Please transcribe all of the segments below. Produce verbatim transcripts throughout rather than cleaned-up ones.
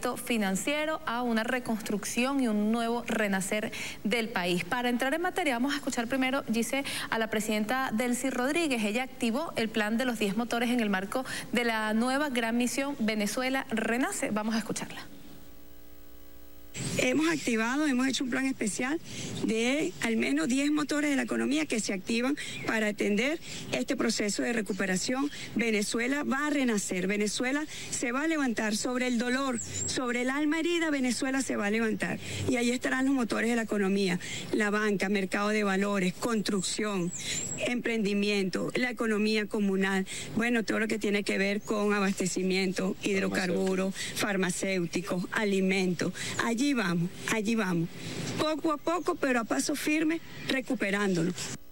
ámbito financiero a una reconstrucción y un nuevo renacer del país. Para entrar en materia, vamos a escuchar primero, Gise, a la presidenta Delcy Rodríguez. Ella activó el plan de los diez motores en el marco de la nueva gran misión Venezuela Renace. Vamos a escucharla. Hemos activado, hemos hecho un plan especial de al menos diez motores de la economía que se activan para atender este proceso de recuperación. Venezuela va a renacer, Venezuela se va a levantar sobre el dolor, sobre el alma herida, Venezuela se va a levantar. Y ahí estarán los motores de la economía, la banca, mercado de valores, construcción, emprendimiento, la economía comunal, bueno, todo lo que tiene que ver con abastecimiento, hidrocarburos, farmacéuticos, alimentos. Allí vamos, allí vamos, poco a poco, pero a paso firme, recuperándolo.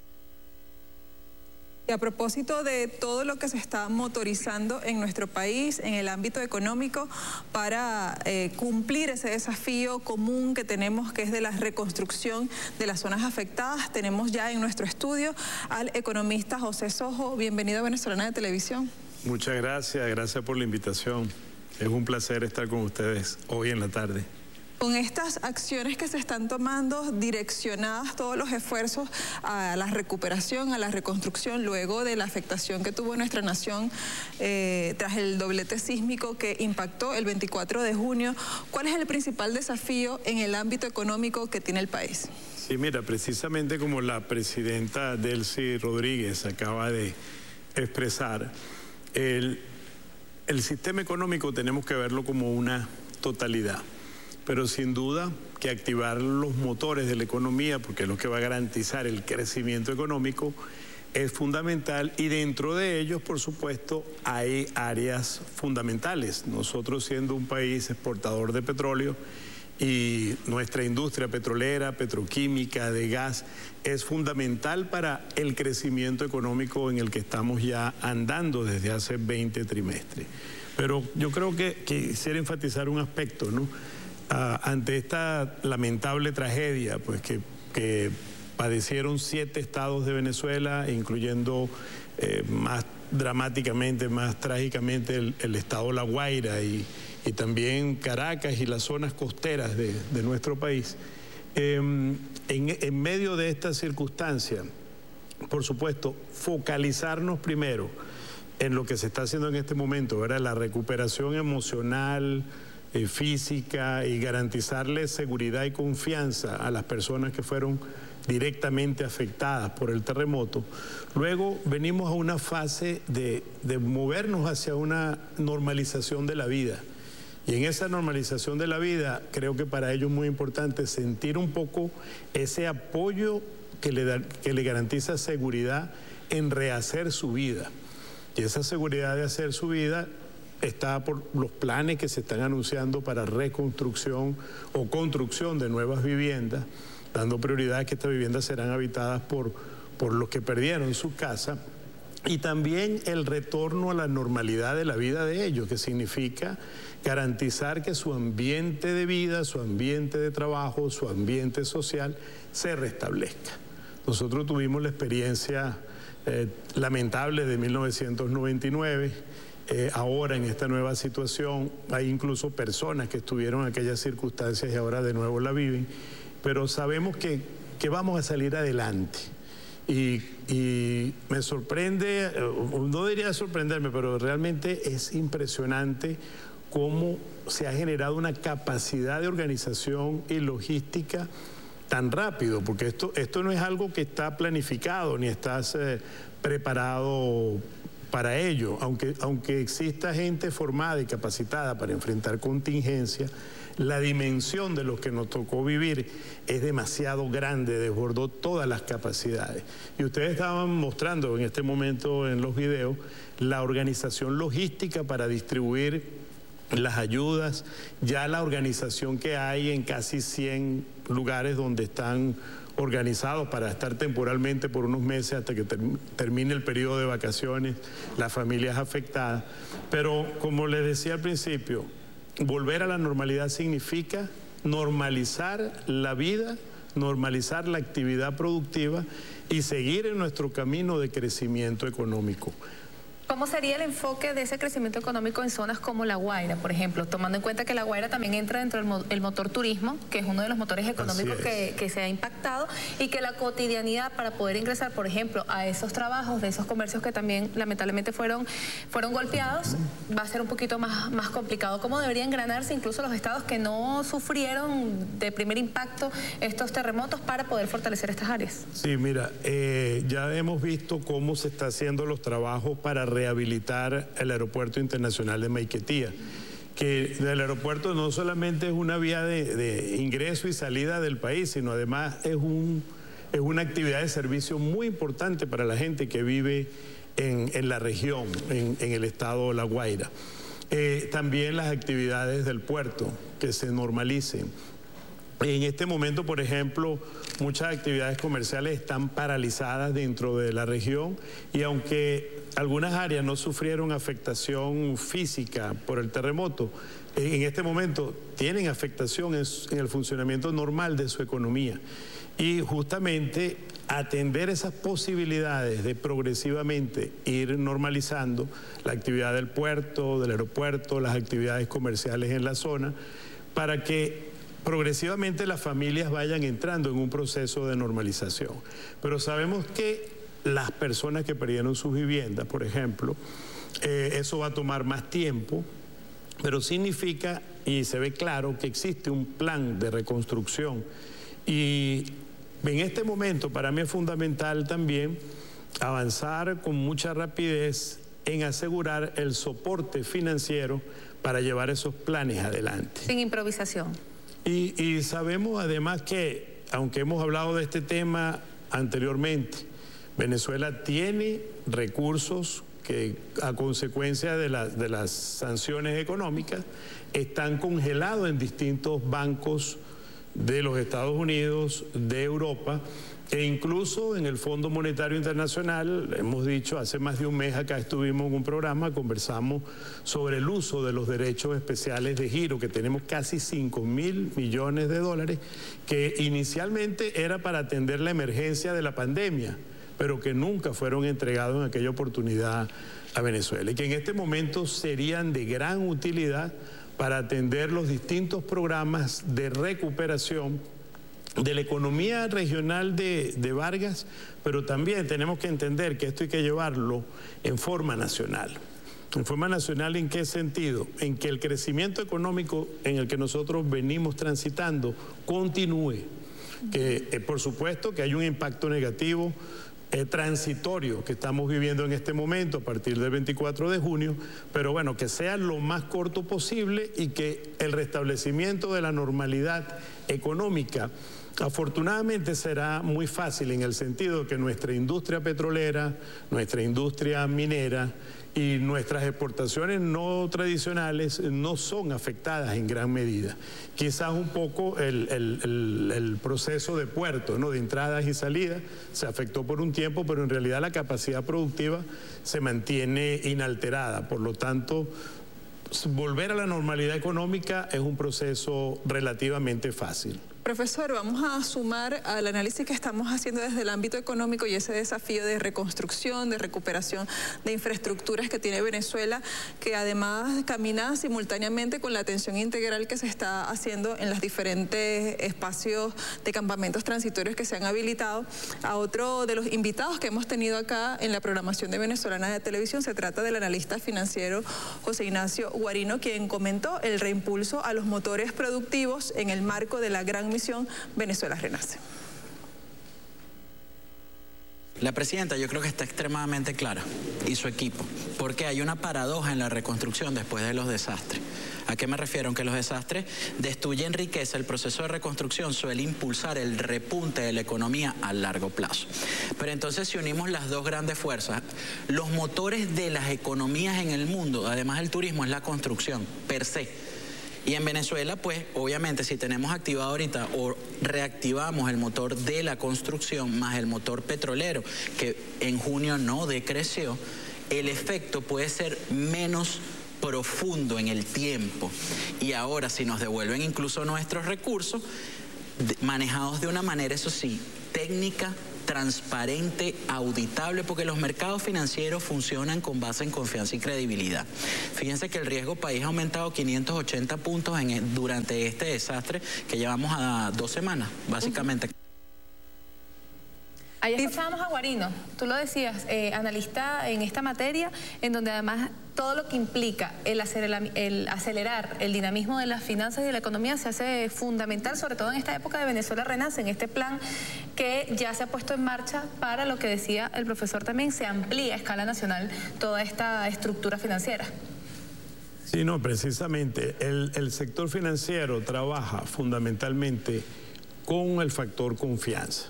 Y a propósito de todo lo que se está motorizando en nuestro país, en el ámbito económico, para eh, cumplir ese desafío común que tenemos, que es de la reconstrucción de las zonas afectadas, tenemos ya en nuestro estudio al economista José Sojo. Bienvenido a Venezolana de Televisión. Muchas gracias, gracias por la invitación. Es un placer estar con ustedes hoy en la tarde. Con estas acciones que se están tomando, direccionadas todos los esfuerzos a la recuperación, a la reconstrucción, luego de la afectación que tuvo nuestra nación eh, tras el doblete sísmico que impactó el veinticuatro de junio, ¿cuál es el principal desafío en el ámbito económico que tiene el país? Sí, mira, precisamente como la presidenta Delcy Rodríguez acaba de expresar, el, el sistema económico tenemos que verlo como una totalidad. Pero sin duda que activar los motores de la economía, porque es lo que va a garantizar el crecimiento económico, es fundamental, y dentro de ellos, por supuesto, hay áreas fundamentales. Nosotros, siendo un país exportador de petróleo, y nuestra industria petrolera, petroquímica, de gas, es fundamental para el crecimiento económico en el que estamos ya andando desde hace veinte trimestres. Pero yo creo que, que quisiera enfatizar un aspecto, ¿no? Uh, ante esta lamentable tragedia, pues que, que padecieron siete estados de Venezuela, incluyendo eh, más dramáticamente, más trágicamente el, el estado La Guaira y, y también Caracas y las zonas costeras de, de nuestro país. Eh, en, en medio de esta circunstancia, por supuesto, focalizarnos primero en lo que se está haciendo en este momento, ¿verdad? La recuperación emocional, Eh, física, y garantizarle seguridad y confianza a las personas que fueron directamente afectadas por el terremoto. Luego venimos a una fase de, de movernos hacia una normalización de la vida. Y en esa normalización de la vida, creo que para ello es muy importante sentir un poco ese apoyo que le, da, que le garantiza seguridad en rehacer su vida. Y esa seguridad de hacer su vida está por los planes que se están anunciando para reconstrucción o construcción de nuevas viviendas, dando prioridad a que estas viviendas serán habitadas por, por los que perdieron su casa, y también el retorno a la normalidad de la vida de ellos, que significa garantizar que su ambiente de vida, su ambiente de trabajo, su ambiente social se restablezca. Nosotros tuvimos la experiencia eh, lamentable de mil novecientos noventa y nueve, Eh, ahora en esta nueva situación hay incluso personas que estuvieron en aquellas circunstancias y ahora de nuevo la viven, pero sabemos que, que vamos a salir adelante. Y, y me sorprende, no diría sorprenderme, pero realmente es impresionante cómo se ha generado una capacidad de organización y logística tan rápido, porque esto, esto no es algo que está planificado ni estás eh, preparado para ello, aunque, aunque exista gente formada y capacitada para enfrentar contingencias, la dimensión de lo que nos tocó vivir es demasiado grande, desbordó todas las capacidades. Y ustedes estaban mostrando en este momento en los videos la organización logística para distribuir las ayudas, ya la organización que hay en casi cien lugares donde están organizados para estar temporalmente por unos meses hasta que ter termine el periodo de vacaciones, las familias afectadas. Pero como les decía al principio, volver a la normalidad significa normalizar la vida, normalizar la actividad productiva y seguir en nuestro camino de crecimiento económico. ¿Cómo sería el enfoque de ese crecimiento económico en zonas como La Guaira, por ejemplo? Tomando en cuenta que La Guaira también entra dentro del mo el motor turismo, que es uno de los motores económicos que, que se ha impactado, y que la cotidianidad para poder ingresar, por ejemplo, a esos trabajos de esos comercios que también lamentablemente fueron, fueron golpeados, va a ser un poquito más, más complicado. ¿Cómo deberían engranarse incluso los estados que no sufrieron de primer impacto estos terremotos para poder fortalecer estas áreas? Sí, mira, eh, ya hemos visto cómo se están haciendo los trabajos para rehabilitar el Aeropuerto Internacional de Maiquetía, que el aeropuerto no solamente es una vía de, de ingreso y salida del país, sino además es, un, es una actividad de servicio muy importante para la gente que vive en, en la región, en, en el estado de La Guaira. Eh, también las actividades del puerto, que se normalicen. En este momento, por ejemplo, muchas actividades comerciales están paralizadas dentro de la región, y aunque algunas áreas no sufrieron afectación física por el terremoto, en este momento tienen afectación en, en el funcionamiento normal de su economía. Y justamente atender esas posibilidades de progresivamente ir normalizando la actividad del puerto, del aeropuerto, las actividades comerciales en la zona, para que progresivamente las familias vayan entrando en un proceso de normalización. Pero sabemos que las personas que perdieron sus viviendas, por ejemplo, eh, eso va a tomar más tiempo, pero significa, y se ve claro, que existe un plan de reconstrucción. Y en este momento para mí es fundamental también avanzar con mucha rapidez en asegurar el soporte financiero para llevar esos planes adelante. Sin improvisación. Y, y sabemos además que, aunque hemos hablado de este tema anteriormente, Venezuela tiene recursos que a consecuencia de, la, de las sanciones económicas están congelados en distintos bancos de los Estados Unidos, de Europa, e incluso en el Fondo Monetario Internacional. Hemos dicho, hace más de un mes acá estuvimos en un programa, conversamos sobre el uso de los derechos especiales de giro, que tenemos casi cinco mil millones de dólares, que inicialmente era para atender la emergencia de la pandemia, pero que nunca fueron entregados en aquella oportunidad a Venezuela, y que en este momento serían de gran utilidad para atender los distintos programas de recuperación de la economía regional de, de Vargas, pero también tenemos que entender que esto hay que llevarlo en forma nacional. ¿En forma nacional en qué sentido? En que el crecimiento económico en el que nosotros venimos transitando continúe, que eh, por supuesto que hay un impacto negativo Eh, transitorio que estamos viviendo en este momento a partir del veinticuatro de junio, pero bueno, que sea lo más corto posible y que el restablecimiento de la normalidad económica afortunadamente será muy fácil, en el sentido de que nuestra industria petrolera, nuestra industria minera y nuestras exportaciones no tradicionales no son afectadas en gran medida. Quizás un poco el, el, el, el proceso de puerto, ¿no?, de entradas y salidas se afectó por un tiempo, pero en realidad la capacidad productiva se mantiene inalterada. Por lo tanto, volver a la normalidad económica es un proceso relativamente fácil. Profesor, vamos a sumar al análisis que estamos haciendo desde el ámbito económico y ese desafío de reconstrucción, de recuperación de infraestructuras que tiene Venezuela, que además camina simultáneamente con la atención integral que se está haciendo en los diferentes espacios de campamentos transitorios que se han habilitado. A otro de los invitados que hemos tenido acá en la programación de Venezolana de Televisión se trata del analista financiero José Ignacio Guarino, quien comentó el reimpulso a los motores productivos en el marco de la gran misión Venezuela Renace. La presidenta yo creo que está extremadamente clara, y su equipo, porque hay una paradoja en la reconstrucción después de los desastres. ¿A qué me refiero? Aunque los desastres destruyen riqueza, el proceso de reconstrucción suele impulsar el repunte de la economía a largo plazo. Pero entonces, si unimos las dos grandes fuerzas, los motores de las economías en el mundo, además del turismo, es la construcción per se. Y en Venezuela, pues, obviamente, si tenemos activado ahorita o reactivamos el motor de la construcción más el motor petrolero, que en junio no decreció, el efecto puede ser menos profundo en el tiempo. Y ahora, si nos devuelven incluso nuestros recursos, de, manejados de una manera, eso sí, técnica transparente, auditable, porque los mercados financieros funcionan con base en confianza y credibilidad. Fíjense que el riesgo país ha aumentado quinientos ochenta puntos en, durante este desastre que llevamos a dos semanas, básicamente. Ahí escuchábamos a Guarino, tú lo decías, eh, analista en esta materia, en donde además todo lo que implica el acelerar, el acelerar el dinamismo de las finanzas y de la economía se hace fundamental, sobre todo en esta época de Venezuela Renace, en este plan que ya se ha puesto en marcha para lo que decía el profesor también, se amplía a escala nacional toda esta estructura financiera. Sí, no, precisamente el, el sector financiero trabaja fundamentalmente con el factor confianza.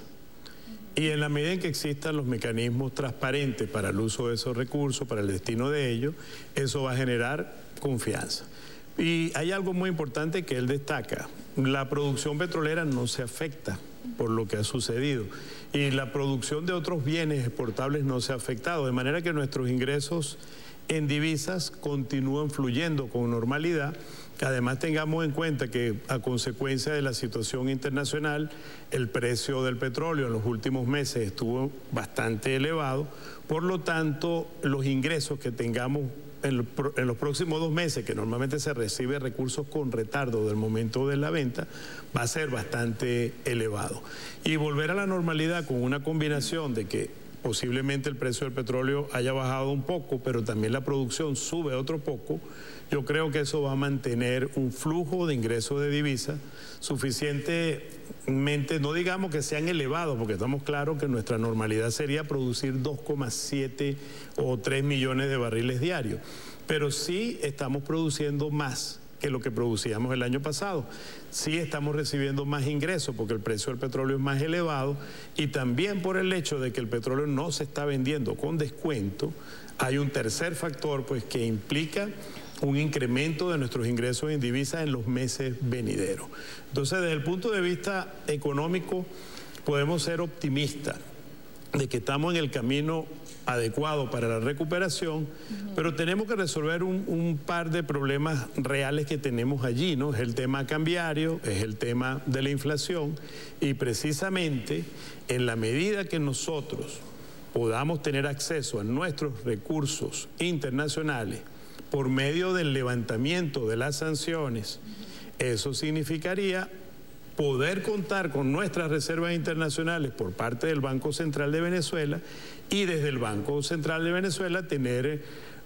Y en la medida en que existan los mecanismos transparentes para el uso de esos recursos, para el destino de ellos, eso va a generar confianza. Y hay algo muy importante que él destaca. La producción petrolera no se afecta por lo que ha sucedido. Y la producción de otros bienes exportables no se ha afectado. De manera que nuestros ingresos en divisas continúan fluyendo con normalidad. Además, tengamos en cuenta que a consecuencia de la situación internacional, el precio del petróleo en los últimos meses estuvo bastante elevado. Por lo tanto, los ingresos que tengamos en, en los próximos dos meses, que normalmente se recibe recursos con retardo del momento de la venta, va a ser bastante elevado. Y volver a la normalidad con una combinación de que posiblemente el precio del petróleo haya bajado un poco, pero también la producción sube otro poco, yo creo que eso va a mantener un flujo de ingresos de divisas suficientemente, no digamos que sean elevados, porque estamos claros que nuestra normalidad sería producir dos coma siete o tres millones de barriles diarios, pero sí estamos produciendo más que lo que producíamos el año pasado. Sí estamos recibiendo más ingresos porque el precio del petróleo es más elevado y también por el hecho de que el petróleo no se está vendiendo con descuento, hay un tercer factor pues que implica un incremento de nuestros ingresos en divisas en los meses venideros. Entonces, desde el punto de vista económico, podemos ser optimistas de que estamos en el camino adecuado para la recuperación, uh-huh. pero tenemos que resolver un, un par de problemas reales que tenemos allí, ¿no? Es el tema cambiario, es el tema de la inflación, y precisamente en la medida que nosotros podamos tener acceso a nuestros recursos internacionales por medio del levantamiento de las sanciones, uh-huh. eso significaría poder contar con nuestras reservas internacionales por parte del Banco Central de Venezuela y desde el Banco Central de Venezuela tener,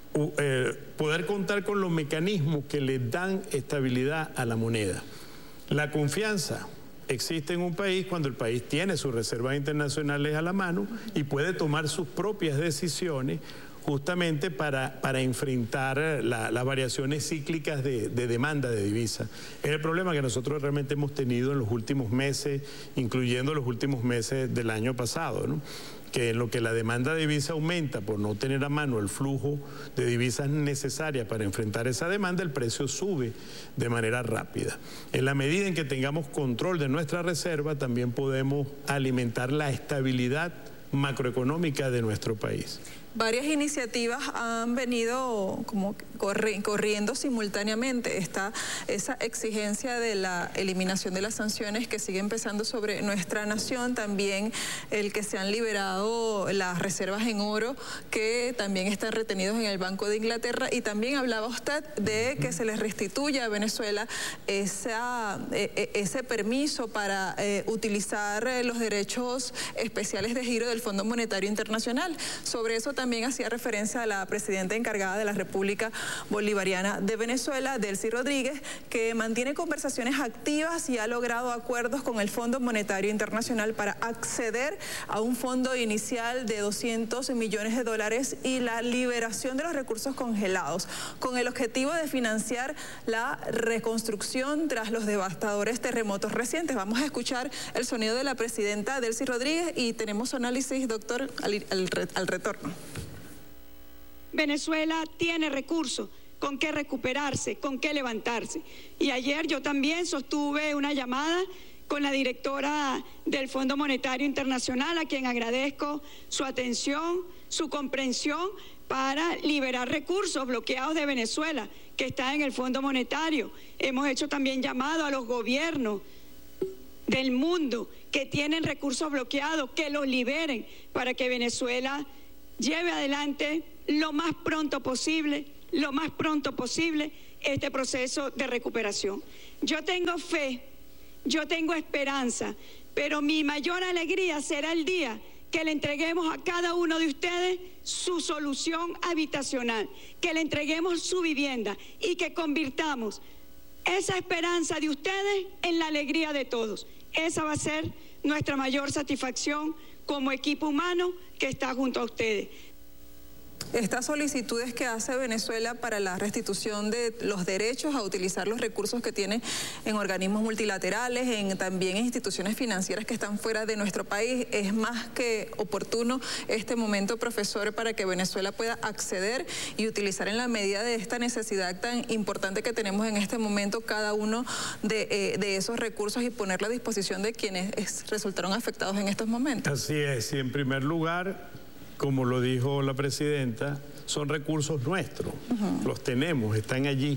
eh, poder contar con los mecanismos que le dan estabilidad a la moneda. La confianza existe en un país cuando el país tiene sus reservas internacionales a la mano y puede tomar sus propias decisiones justamente para, para enfrentar la, las variaciones cíclicas de, de demanda de divisas. Es el problema que nosotros realmente hemos tenido en los últimos meses, incluyendo los últimos meses del año pasado, ¿no? Que en lo que la demanda de divisa aumenta por no tener a mano el flujo de divisas necesarias para enfrentar esa demanda, el precio sube de manera rápida. En la medida en que tengamos control de nuestra reserva, también podemos alimentar la estabilidad macroeconómica de nuestro país. Varias iniciativas han venido como corri corriendo simultáneamente. Está esa exigencia de la eliminación de las sanciones que sigue empezando sobre nuestra nación, también el que se han liberado las reservas en oro que también están retenidos en el Banco de Inglaterra, y también hablaba usted de que se les restituya a Venezuela esa, eh, ese permiso para eh, utilizar eh, los derechos especiales de giro del Fondo Monetario Internacional. Sobre eso también hacía referencia a la presidenta encargada de la República Bolivariana de Venezuela, Delcy Rodríguez, que mantiene conversaciones activas y ha logrado acuerdos con el Fondo Monetario Internacional para acceder a un fondo inicial de doscientos millones de dólares y la liberación de los recursos congelados, con el objetivo de financiar la reconstrucción tras los devastadores terremotos recientes. Vamos a escuchar el sonido de la presidenta Delcy Rodríguez y tenemos su análisis, doctor, al, al, al retorno. Venezuela tiene recursos con qué recuperarse, con qué levantarse. Y ayer yo también sostuve una llamada con la directora del Fondo Monetario Internacional, a quien agradezco su atención, su comprensión para liberar recursos bloqueados de Venezuela que están en el Fondo Monetario. Hemos hecho también llamado a los gobiernos del mundo que tienen recursos bloqueados, que los liberen para que Venezuela lleve adelante lo más pronto posible, lo más pronto posible este proceso de recuperación. Yo tengo fe, yo tengo esperanza, pero mi mayor alegría será el día que le entreguemos a cada uno de ustedes su solución habitacional, que le entreguemos su vivienda y que convirtamos esa esperanza de ustedes en la alegría de todos. Esa va a ser nuestra mayor satisfacción como equipo humano que está junto a ustedes. Estas solicitudes que hace Venezuela para la restitución de los derechos a utilizar los recursos que tiene en organismos multilaterales, en también en instituciones financieras que están fuera de nuestro país, es más que oportuno este momento, profesor, para que Venezuela pueda acceder y utilizar en la medida de esta necesidad tan importante que tenemos en este momento cada uno de, eh, de esos recursos y ponerlo a disposición de quienes es, resultaron afectados en estos momentos. Así es, y en primer lugar, como lo dijo la presidenta, son recursos nuestros, uh-huh. Los tenemos, están allí,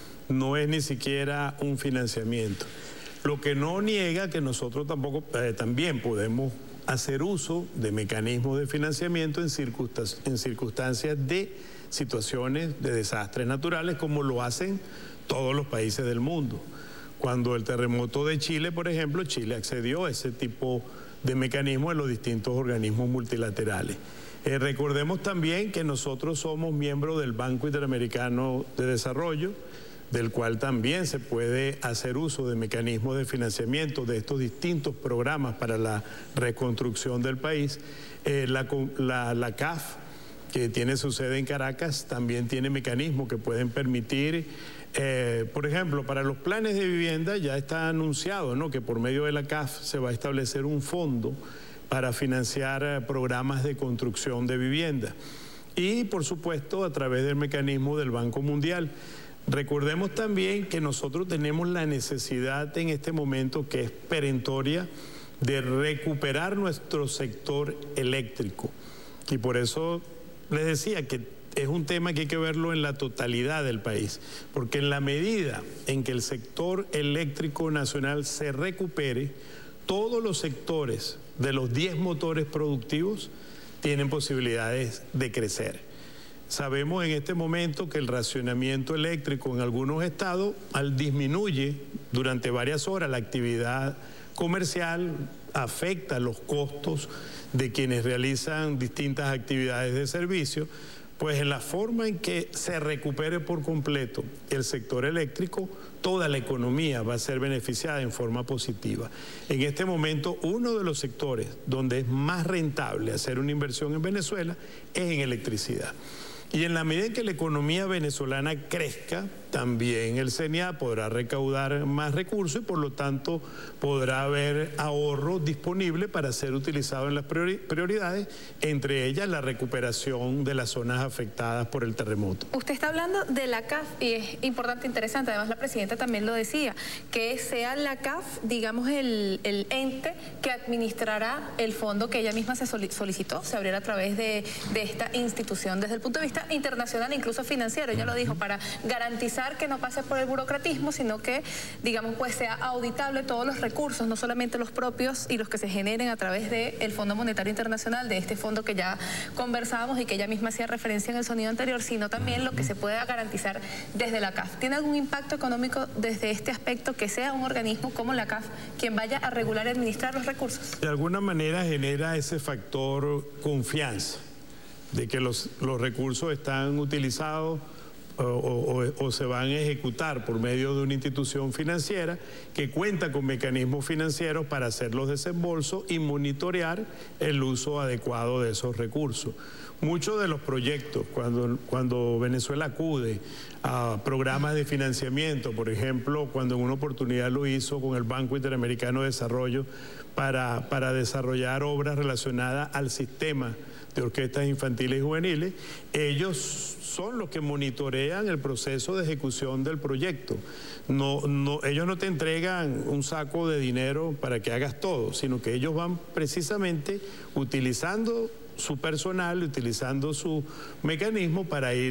no es ni siquiera un financiamiento. Lo que no niega que nosotros tampoco, eh, también podemos hacer uso de mecanismos de financiamiento en, circunstan- en circunstancias de situaciones de desastres naturales, como lo hacen todos los países del mundo. Cuando el terremoto de Chile, por ejemplo, Chile accedió a ese tipo de mecanismos en los distintos organismos multilaterales. Eh, recordemos también que nosotros somos miembros del Banco Interamericano de Desarrollo, del cual también se puede hacer uso de mecanismos de financiamiento de estos distintos programas para la reconstrucción del país. Eh, la, la, la C A F, que tiene su sede en Caracas, también tiene mecanismos que pueden permitir, eh, por ejemplo, para los planes de vivienda ya está anunciado, ¿no?, que por medio de la C A F se va a establecer un fondo para financiar programas de construcción de vivienda. Y, por supuesto, a través del mecanismo del Banco Mundial. Recordemos también que nosotros tenemos la necesidad en este momento, que es perentoria, de recuperar nuestro sector eléctrico. Y por eso les decía que es un tema que hay que verlo en la totalidad del país, porque en la medida en que el sector eléctrico nacional se recupere, todos los sectores de los diez motores productivos tienen posibilidades de crecer. Sabemos en este momento que el racionamiento eléctrico en algunos estados, al disminuye durante varias horas la actividad comercial, afecta los costos de quienes realizan distintas actividades de servicio, pues en la forma en que se recupere por completo el sector eléctrico, toda la economía va a ser beneficiada en forma positiva. En este momento, uno de los sectores donde es más rentable hacer una inversión en Venezuela es en electricidad. Y en la medida en que la economía venezolana crezca, también el C N A podrá recaudar más recursos y por lo tanto podrá haber ahorro disponible para ser utilizado en las prioridades, entre ellas la recuperación de las zonas afectadas por el terremoto. Usted está hablando de la C A F y es importante, interesante, además la presidenta también lo decía, que sea la C A F, digamos, el, el ente que administrará el fondo que ella misma se solicitó, se abriera a través de, de esta institución desde el punto de vista internacional, incluso financiero. Ella lo dijo, para garantizar que no pase por el burocratismo, sino que, digamos, pues sea auditable todos los recursos, no solamente los propios y los que se generen a través del Fondo Monetario Internacional, de este fondo que ya conversábamos y que ella misma hacía referencia en el sonido anterior, sino también lo que se pueda garantizar desde la C A F. ¿Tiene algún impacto económico desde este aspecto que sea un organismo como la C A F quien vaya a regular y administrar los recursos? De alguna manera genera ese factor confianza de que los, los recursos están utilizados O, o, o se van a ejecutar por medio de una institución financiera que cuenta con mecanismos financieros para hacer los desembolsos y monitorear el uso adecuado de esos recursos. Muchos de los proyectos, cuando, cuando Venezuela acude a programas de financiamiento, por ejemplo, cuando en una oportunidad lo hizo con el Banco Interamericano de Desarrollo para, para desarrollar obras relacionadas al sistema de orquestas infantiles y juveniles, ellos son los que monitorean el proceso de ejecución del proyecto. No, no, ellos no te entregan un saco de dinero para que hagas todo, sino que ellos van precisamente utilizando su personal, utilizando su mecanismo para ir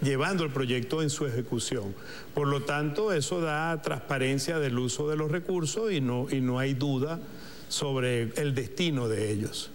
llevando el proyecto en su ejecución. Por lo tanto, eso da transparencia del uso de los recursos y no, y no hay duda sobre el destino de ellos.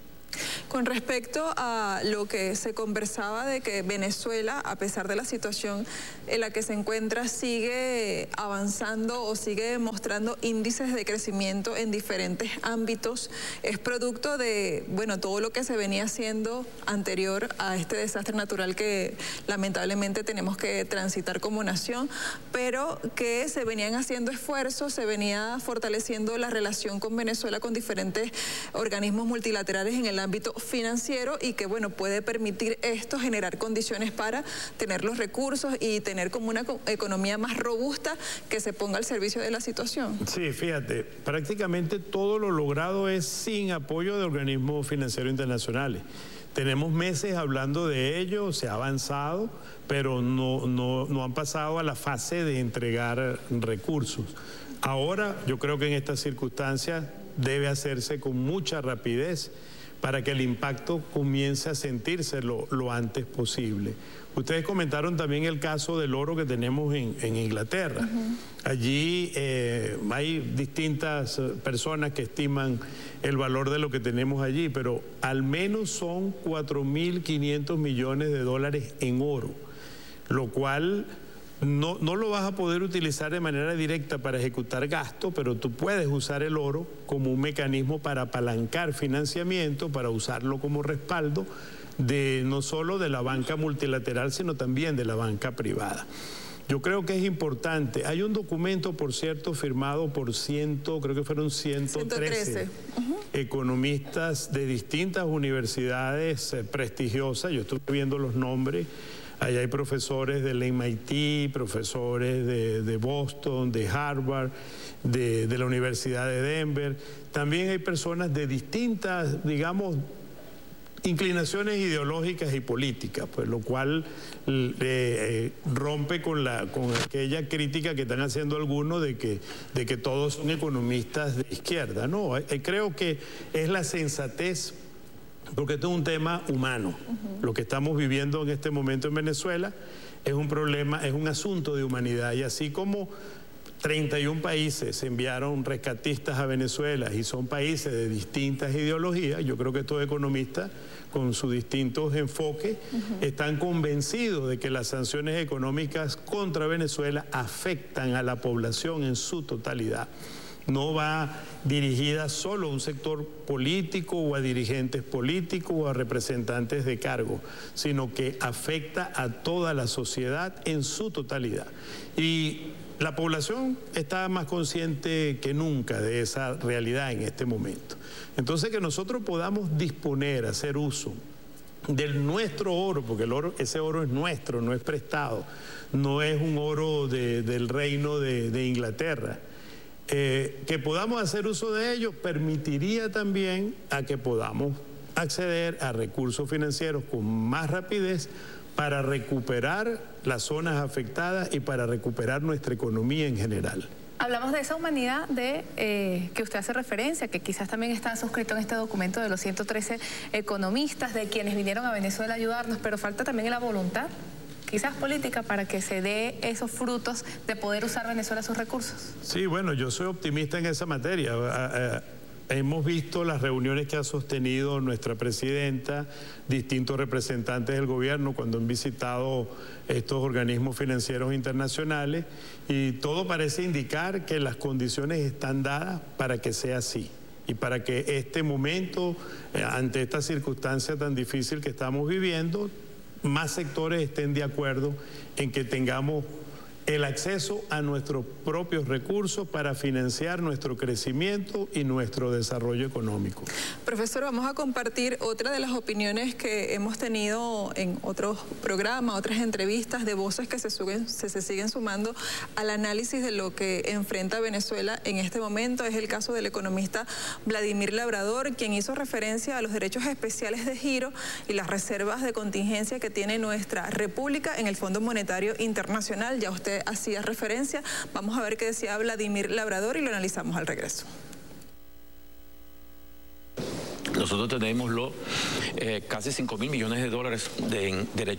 Con respecto a lo que se conversaba de que Venezuela, a pesar de la situación en la que se encuentra, sigue avanzando o sigue mostrando índices de crecimiento en diferentes ámbitos, es producto de, bueno, todo lo que se venía haciendo anterior a este desastre natural que lamentablemente tenemos que transitar como nación, pero que se venían haciendo esfuerzos, se venía fortaleciendo la relación con Venezuela con diferentes organismos multilaterales en el ámbito financiero y que, bueno, puede permitir esto generar condiciones para tener los recursos y tener como una economía más robusta que se ponga al servicio de la situación. Sí, fíjate, prácticamente todo lo logrado es sin apoyo de organismos financieros internacionales. Tenemos meses hablando de ello, se ha avanzado, pero no, no, no han pasado a la fase de entregar recursos. Ahora, yo creo que en estas circunstancias debe hacerse con mucha rapidez para que el impacto comience a sentirse lo, lo antes posible. Ustedes comentaron también el caso del oro que tenemos en, en Inglaterra. Uh-huh. Allí eh, hay distintas personas que estiman el valor de lo que tenemos allí, pero al menos son cuatro mil quinientos millones de dólares en oro, lo cual no, no lo vas a poder utilizar de manera directa para ejecutar gasto, pero tú puedes usar el oro como un mecanismo para apalancar financiamiento, para usarlo como respaldo de no solo de la banca multilateral, sino también de la banca privada. Yo creo que es importante. Hay un documento, por cierto, firmado por ciento, creo que fueron ciento trece uh-huh. economistas de distintas universidades eh, prestigiosas. Yo estuve viendo los nombres. Allá hay profesores del M I T, profesores de, de Boston, de Harvard, de, de la Universidad de Denver. También hay personas de distintas, digamos, inclinaciones ideológicas y políticas, pues lo cual eh, eh, rompe con, la, con aquella crítica que están haciendo algunos de que, de que todos son economistas de izquierda. No, eh, creo que es la sensatez, porque esto es un tema humano. Uh-huh. Lo que estamos viviendo en este momento en Venezuela es un problema, es un asunto de humanidad, y así como treinta y un países enviaron rescatistas a Venezuela y son países de distintas ideologías, yo creo que estos economistas, con sus distintos enfoques, uh-huh. están convencidos de que las sanciones económicas contra Venezuela afectan a la población en su totalidad. No va dirigida solo a un sector político o a dirigentes políticos o a representantes de cargo, sino que afecta a toda la sociedad en su totalidad. Y la población está más consciente que nunca de esa realidad en este momento. Entonces, que nosotros podamos disponer, hacer uso de nuestro oro, porque el oro, ese oro es nuestro, no es prestado, no es un oro de, del reino de, de Inglaterra. Eh, que podamos hacer uso de ello permitiría también a que podamos acceder a recursos financieros con más rapidez para recuperar las zonas afectadas y para recuperar nuestra economía en general. Hablamos de esa humanidad de eh, que usted hace referencia, que quizás también está suscrito en este documento de los ciento trece economistas, de quienes vinieron a Venezuela a ayudarnos, pero falta también la voluntad, quizás política, para que se dé esos frutos de poder usar Venezuela sus recursos. Sí, bueno, yo soy optimista en esa materia. Hemos visto las reuniones que ha sostenido nuestra presidenta, distintos representantes del gobierno cuando han visitado estos organismos financieros internacionales, y todo parece indicar que las condiciones están dadas para que sea así y para que este momento, ante esta circunstancia tan difícil que estamos viviendo, más sectores estén de acuerdo en que tengamos el acceso a nuestros propios recursos para financiar nuestro crecimiento y nuestro desarrollo económico. Profesor, vamos a compartir otra de las opiniones que hemos tenido en otros programas, otras entrevistas, de voces que se, suben, se, se siguen sumando al análisis de lo que enfrenta Venezuela en este momento. Es el caso del economista Vladimir Labrador, quien hizo referencia a los derechos especiales de giro y las reservas de contingencia que tiene nuestra República en el Fondo Monetario Internacional. Ya usted hacía referencia. Vamos a ver qué decía Vladimir Labrador y lo analizamos al regreso. Nosotros tenemos lo, eh, casi cinco mil millones de dólares de derechos